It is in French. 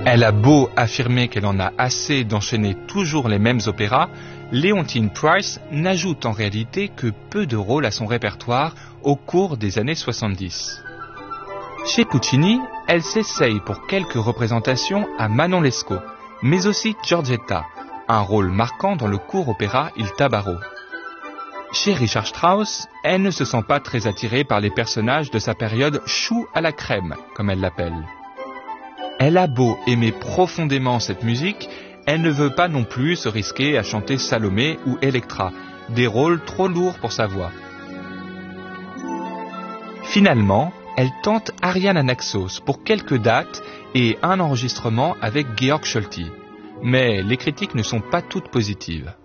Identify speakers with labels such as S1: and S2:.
S1: Elle a beau affirmer qu'elle en a assez d'enchaîner toujours les mêmes opéras, Leontine Price n'ajoute en réalité que peu de rôles à son répertoire au cours des années 70. Chez Puccini, elle s'essaye pour quelques représentations à Manon Lescaut, mais aussi Giorgetta, un rôle marquant dans le court opéra Il Tabarro. Chez Richard Strauss, elle ne se sent pas très attirée par les personnages de sa période chou à la crème, comme elle l'appelle. Elle a beau aimer profondément cette musique, elle ne veut pas non plus se risquer à chanter Salomé ou Electra, des rôles trop lourds pour sa voix. Finalement, elle tente Ariane à Naxos pour quelques dates et un enregistrement avec Georg Scholti. Mais les critiques ne sont pas toutes positives.